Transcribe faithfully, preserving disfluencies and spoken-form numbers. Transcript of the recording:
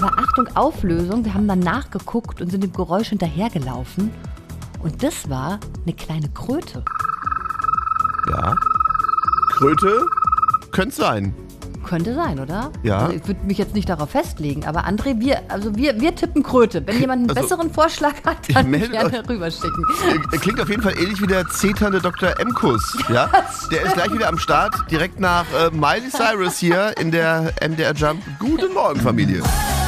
Aber Achtung, Auflösung, wir haben dann nachgeguckt und sind dem Geräusch hinterhergelaufen. Und das war eine kleine Kröte. Ja. Kröte könnte sein. Könnte sein, oder? Ja. Also ich würde mich jetzt nicht darauf festlegen, aber André, wir, also wir, wir tippen Kröte. Wenn jemand einen Also, besseren Vorschlag hat, dann meldet gerne euch. rüberschicken. Er klingt auf jeden Fall ähnlich wie der zeternde Doktor Emkus. Ja? Der ist gleich wieder am Start, direkt nach äh, Miley Cyrus hier in der M D R Jump. Guten Morgen, Familie.